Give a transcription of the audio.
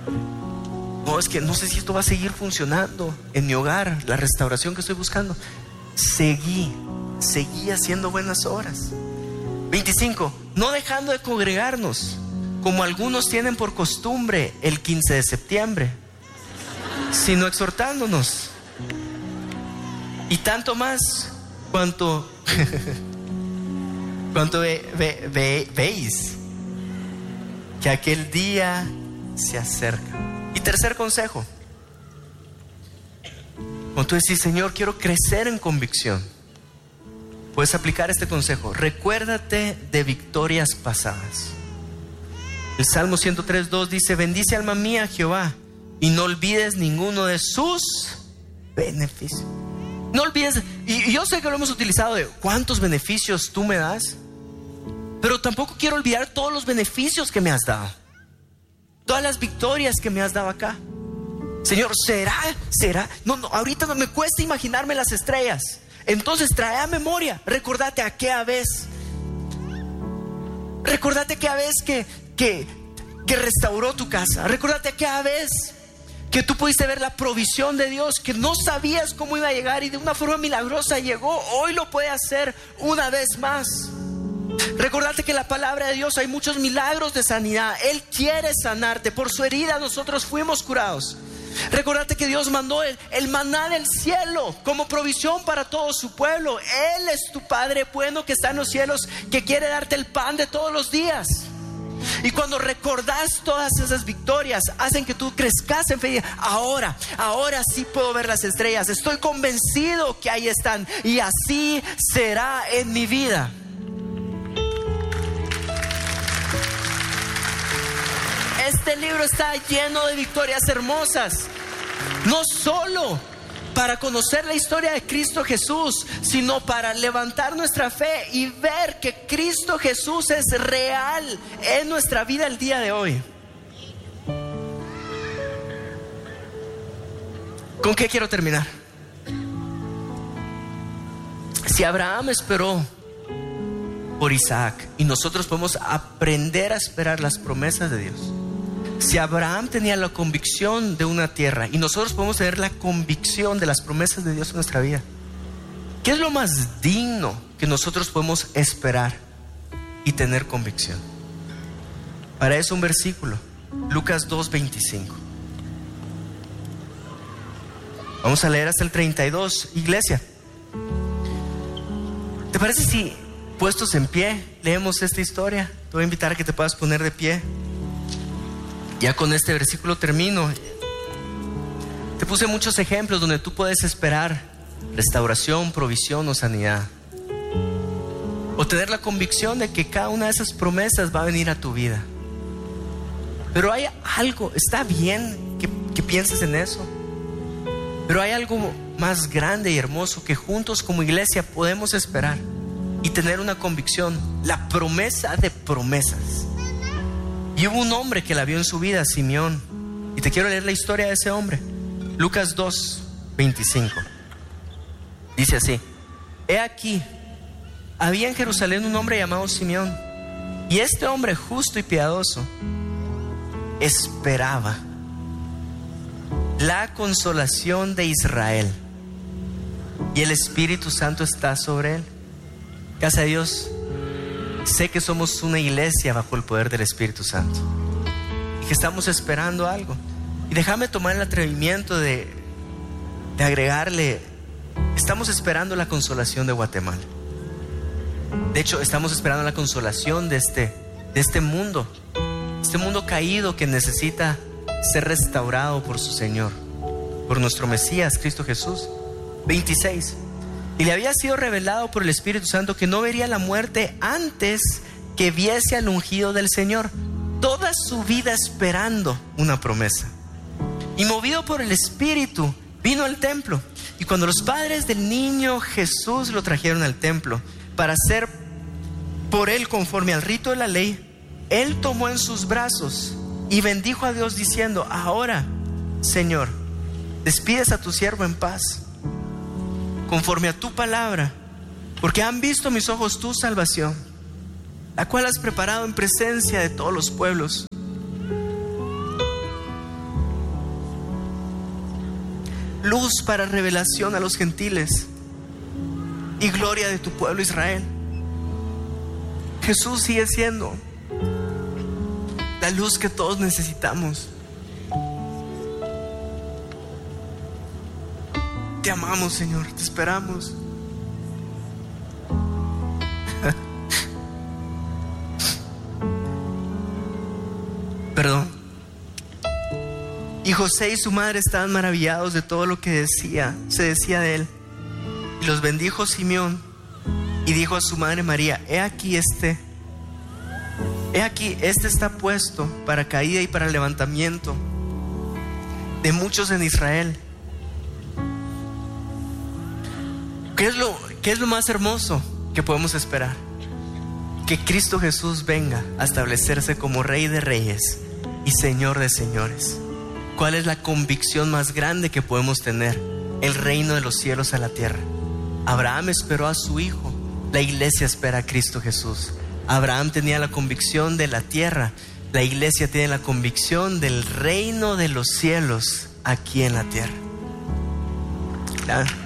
No, es que no sé si esto va a seguir funcionando en mi hogar, la restauración que estoy buscando. Seguí haciendo buenas obras. 25, no dejando de congregarnos, como algunos tienen por costumbre el 15 de septiembre, sino exhortándonos. Y tanto más cuanto veis que aquel día se acerca. Y tercer consejo, cuando tú decís, Señor, quiero crecer en convicción, puedes aplicar este consejo: recuérdate de victorias pasadas. El Salmo 103:2 dice: bendice alma mía Jehová, y no olvides ninguno de sus beneficios. No olvides, y yo sé que lo hemos utilizado de cuántos beneficios tú me das, pero tampoco quiero olvidar todos los beneficios que me has dado, todas las victorias que me has dado acá. Señor, ¿será? No, ahorita no me cuesta imaginarme las estrellas. Entonces trae a memoria, recordate aquella vez. Recordate aquella vez que restauró tu casa. Recordate aquella vez que tú pudiste ver la provisión de Dios, que no sabías cómo iba a llegar y de una forma milagrosa llegó. Hoy lo puede hacer una vez más. Recordate que en la palabra de Dios hay muchos milagros de sanidad. Él quiere sanarte. Por su herida nosotros fuimos curados. Recordate que Dios mandó el maná del cielo como provisión para todo su pueblo. Él es tu Padre bueno que está en los cielos, que quiere darte el pan de todos los días. Y cuando recordás todas esas victorias, hacen que tú crezcas en fe. Ahora sí puedo ver las estrellas. Estoy convencido que ahí están, y así será en mi vida. Este libro está lleno de victorias hermosas, no solo para conocer la historia de Cristo Jesús, sino para levantar nuestra fe y ver que Cristo Jesús es real en nuestra vida el día de hoy. ¿Con qué quiero terminar? Si Abraham esperó por Isaac, y nosotros podemos aprender a esperar las promesas de Dios. Si Abraham tenía la convicción de una tierra, y nosotros podemos tener la convicción de las promesas de Dios en nuestra vida, ¿qué es lo más digno que nosotros podemos esperar y tener convicción? Para eso un versículo, Lucas 2:25. Vamos a leer hasta el 32. Iglesia, ¿te parece si, puestos en pie, leemos esta historia? Te voy a invitar a que te puedas poner de pie. Ya con este versículo termino. Te puse muchos ejemplos donde tú puedes esperar restauración, provisión o sanidad, o tener la convicción de que cada una de esas promesas va a venir a tu vida. Pero hay algo, está bien que pienses en eso, pero hay algo más grande y hermoso que juntos como iglesia podemos esperar y tener una convicción: la promesa de promesas. Y hubo un hombre que la vio en su vida, Simeón, y te quiero leer la historia de ese hombre. Lucas 2:25. Dice así: he aquí, había en Jerusalén un hombre llamado Simeón, y este hombre justo y piadoso esperaba la consolación de Israel, y el Espíritu Santo está sobre él. Casa de Dios, sé que somos una iglesia bajo el poder del Espíritu Santo y que estamos esperando algo. Y déjame tomar el atrevimiento de agregarle: estamos esperando la consolación de Guatemala. De hecho, estamos esperando la consolación de este mundo caído que necesita ser restaurado por su Señor, por nuestro Mesías, Cristo Jesús. 26. Y le había sido revelado por el Espíritu Santo que no vería la muerte antes que viese al ungido del Señor. Toda su vida esperando una promesa. Y movido por el Espíritu, vino al templo. Y cuando los padres del niño Jesús lo trajeron al templo para hacer por él conforme al rito de la ley, él tomó en sus brazos y bendijo a Dios diciendo: ahora, Señor, despides a tu siervo en paz, conforme a tu palabra, porque han visto mis ojos tu salvación, la cual has preparado en presencia de todos los pueblos, luz para revelación a los gentiles y gloria de tu pueblo Israel. Jesús sigue siendo la luz que todos necesitamos. Te amamos, Señor, te esperamos. Perdón. Y José y su madre estaban maravillados de todo lo que se decía de él. Y los bendijo Simeón y dijo a su madre María: He aquí este está puesto para caída y para levantamiento de muchos en Israel. ¿Qué es lo más hermoso que podemos esperar? Que Cristo Jesús venga a establecerse como Rey de Reyes y Señor de Señores. ¿Cuál es la convicción más grande que podemos tener? El reino de los cielos a la tierra. Abraham esperó a su hijo. La iglesia espera a Cristo Jesús. Abraham tenía la convicción de la tierra. La iglesia tiene la convicción del reino de los cielos aquí en la tierra.